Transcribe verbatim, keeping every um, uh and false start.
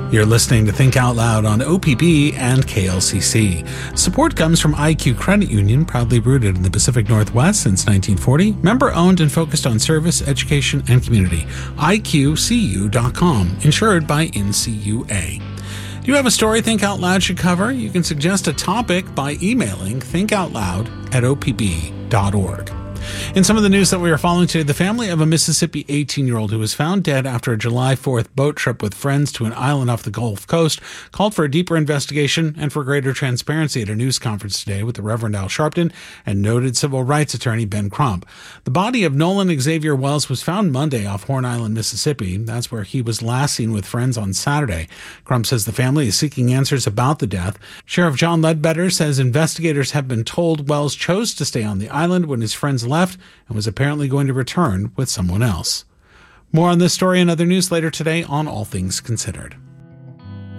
You're listening to Think Out Loud on O P B and K L C C. Support comes from I Q Credit Union, proudly rooted in the Pacific Northwest since nineteen forty. Member-owned and focused on service, education, and community. I Q C U dot com. Insured by N C U A. Do you have a story Think Out Loud should cover? You can suggest a topic by emailing thinkoutloud at O P B dot org. In some of the news that we are following today, the family of a Mississippi eighteen-year-old who was found dead after a July fourth boat trip with friends to an island off the Gulf Coast called for a deeper investigation and for greater transparency at a news conference today with the Reverend Al Sharpton and noted civil rights attorney Ben Crump. The body of Nolan Xavier Wells was found Monday off Horn Island, Mississippi. That's where he was last seen with friends on Saturday. Crump says the family is seeking answers about the death. Sheriff John Ledbetter says investigators have been told Wells chose to stay on the island when his friends left and was apparently going to return with someone else. More on this story and other news later today on All Things Considered.